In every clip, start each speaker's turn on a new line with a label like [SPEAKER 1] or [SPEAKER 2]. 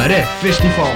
[SPEAKER 1] Cabaret Festival.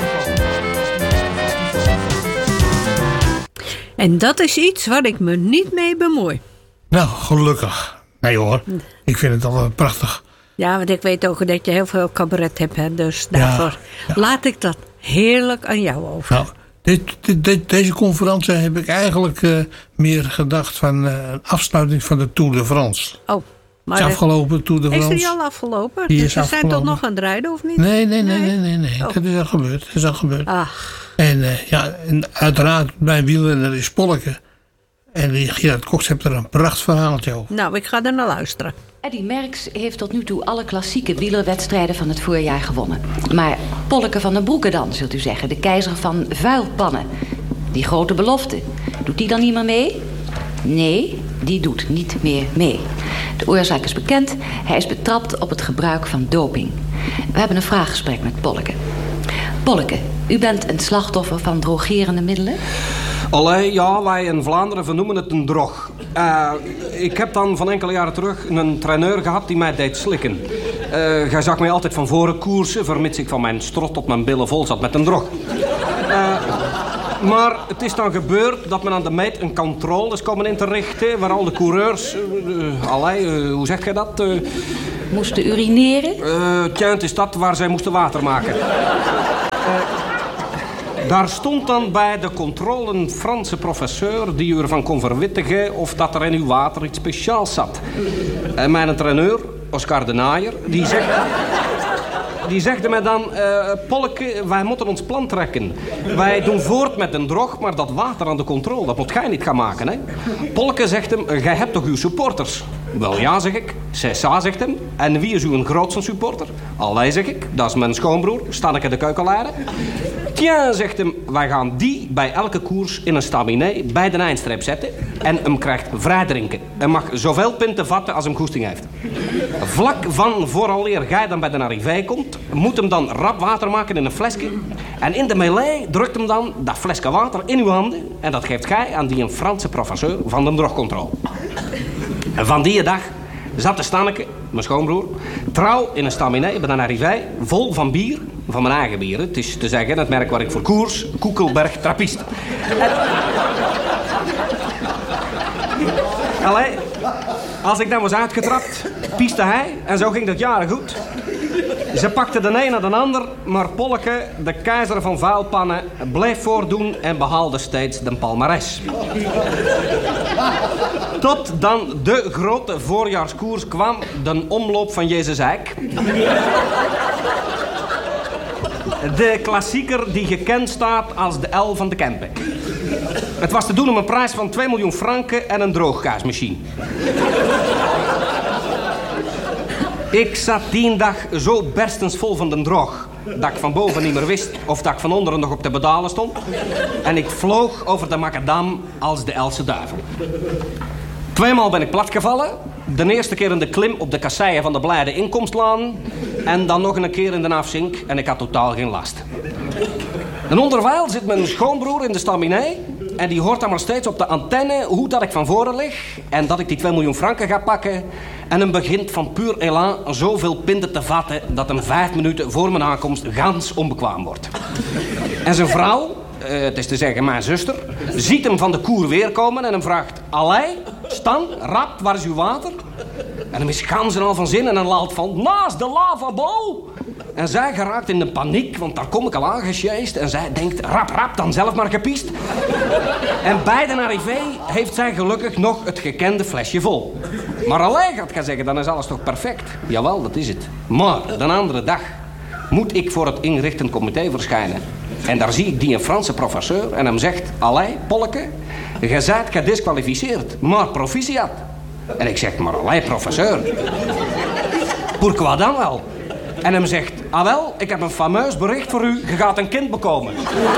[SPEAKER 2] En dat is iets waar ik me niet mee bemoei.
[SPEAKER 3] Nou, gelukkig. Nee hoor, ik vind het al prachtig.
[SPEAKER 2] Ja, want ik weet ook dat je heel veel cabaret hebt. Hè? Dus daarvoor laat ik dat heerlijk aan jou over.
[SPEAKER 3] Nou, deze conferentie heb ik eigenlijk meer gedacht van een afsluiting van de Tour de France.
[SPEAKER 2] Oh, maar
[SPEAKER 3] is afgelopen, Tour de France.
[SPEAKER 2] Is die al afgelopen?
[SPEAKER 3] Die
[SPEAKER 2] dus
[SPEAKER 3] is
[SPEAKER 2] ze
[SPEAKER 3] afgelopen.
[SPEAKER 2] zijn toch nog aan het rijden of niet?
[SPEAKER 3] Nee.
[SPEAKER 2] Oh.
[SPEAKER 3] Dat is al gebeurd.
[SPEAKER 2] Ach.
[SPEAKER 3] En en uiteraard, mijn wielrenner is Polleke. En die Gerard Cox heeft er een prachtverhaaltje over.
[SPEAKER 2] Nou, ik ga er naar luisteren.
[SPEAKER 4] Eddy Merckx heeft tot nu toe alle klassieke wielerwedstrijden van het voorjaar gewonnen. Maar Polleke van den Broeke dan, zult u zeggen, de keizer van vuilpannen. Die grote belofte, doet die dan niet meer mee? Nee, die doet niet meer mee. De oorzaak is bekend, hij is betrapt op het gebruik van doping. We hebben een vraaggesprek met Polleke. Polleke, u bent een slachtoffer van drogerende middelen?
[SPEAKER 5] Allee, ja, wij in Vlaanderen vernoemen het een drog. Ik heb dan van enkele jaren terug een traineur gehad die mij deed slikken. Hij zag mij altijd van voren koersen, vermits ik van mijn strot tot mijn billen vol zat met een drog. Maar het is dan gebeurd dat men aan de meet een controle is komen in te richten, waar al de coureurs, hoe zeg je dat?
[SPEAKER 4] Moesten urineren?
[SPEAKER 5] Het is dat waar zij moesten water maken. Daar stond dan bij de controle een Franse professeur die u ervan kon verwittigen of dat er in uw water iets speciaals zat. En mijn traineur, Oscar de Naaier, die zegde mij dan, Polleke, wij moeten ons plan trekken. Wij doen voort met een drog, maar dat water aan de controle, dat moet jij niet gaan maken, hè. Polleke zegt hem, jij hebt toch uw supporters? Wel ja, zeg ik. Cessa, zegt hem. En wie is uw grootste supporter? Allee, zeg ik. Dat is mijn schoonbroer, Stanneke de Keukenleider. Tja, zegt hem, wij gaan die bij elke koers in een staminet bij de eindstreep zetten en hem krijgt vrij drinken. Hij mag zoveel pinten vatten als hem goesting heeft. Vlak van vooraleer jij dan bij de arrivé komt, moet hem dan rap water maken in een flesje. En in de melee drukt hem dan dat flesje water in uw handen en dat geeft jij aan die een Franse professeur van de drogcontrole. En van die dag zat de Stanneke, mijn schoonbroer, trouw in een staminet bij een arrivé, vol van bier, van mijn eigen bier. Het is te zeggen, het merk waar ik voor koers, Koekelberg Trappist. Allee, als ik dan was uitgetrapt, pieste hij en zo ging dat jaren goed. Ze pakten de een naar de ander, maar Polleke, de keizer van vuilpannen, bleef voordoen en behaalde steeds de palmares. Tot dan de grote voorjaarskoers kwam, de omloop van Jezus Eik. De klassieker die gekend staat als de L van de Kempen. Het was te doen om een prijs van 2 miljoen franken en een droogkaasmachine. Ik zat die dag zo berstensvol van de droog dat ik van boven niet meer wist of dat ik van onderen nog op de pedalen stond. En ik vloog over de macadam als de Else duivel. 2 maal ben ik platgevallen. De eerste keer in de klim op de kasseien van de Blijde Inkomstlaan. En dan nog een keer in de afzink en ik had totaal geen last. En onderwijl zit mijn schoonbroer in de staminet. En die hoort dan maar steeds op de antenne hoe dat ik van voren lig. En dat ik die 2 miljoen franken ga pakken. En hem begint van puur elan zoveel pinten te vatten dat hem 5 minuten voor mijn aankomst gans onbekwaam wordt. En zijn vrouw, het is te zeggen mijn zuster, ziet hem van de koer weer komen en hem vraagt: Allee, Stan, rap, waar is uw water? En hem is gans en al van zin en een laat van naast de lavabo. En zij geraakt in de paniek, want daar kom ik al aangesjeest. En zij denkt, rap, dan zelf maar gepiest. En bij de arrivé heeft zij gelukkig nog het gekende flesje vol. Maar alleen gaat gaan zeggen, dan is alles toch perfect? Jawel, dat is het. Maar de andere dag moet ik voor het inrichtend comité verschijnen. En daar zie ik die een Franse professeur en hem zegt: Allee, Polleke, je bent gedisqualificeerd, maar proficiat. En ik zeg: Maar allee, professeur, pourquoi dan wel? En hem zegt: Ah wel, ik heb een fameus bericht voor u, je gaat een kind bekomen.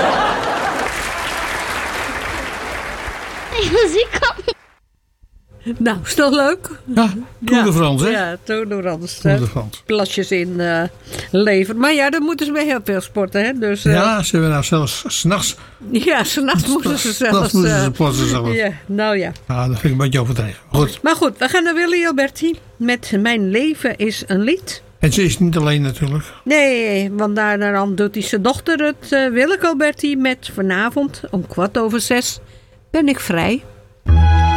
[SPEAKER 2] Nou, is dat leuk?
[SPEAKER 3] Ja, Tour de France, hè?
[SPEAKER 2] Ja, Tour de France.
[SPEAKER 3] Tour de France.
[SPEAKER 2] Plasjes in leveren. Maar ja, dan moeten ze bij heel veel sporten, hè? Dus,
[SPEAKER 3] ja, ze hebben nou zelfs 's nachts.
[SPEAKER 2] Ja, 's nachts moeten ze zelfs.
[SPEAKER 3] moeten ze plassen zelfs.
[SPEAKER 2] Ja, nou ja.
[SPEAKER 3] Ja, dat vind ik een beetje overdreven. Goed.
[SPEAKER 2] Maar goed, we gaan naar Willy Alberti met Mijn leven is een lied.
[SPEAKER 3] En ze is niet alleen natuurlijk.
[SPEAKER 2] Nee, want daaraan doet hij zijn dochter het Willeke Alberti met vanavond om 6:15 ben ik vrij.